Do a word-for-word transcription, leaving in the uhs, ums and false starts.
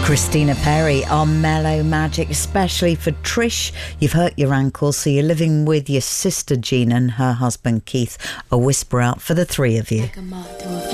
Christina Perri on Mellow Magic, especially for Trish. You've hurt your ankle, so you're living with your sister Jean and her husband Keith. A whisper out for the three of you.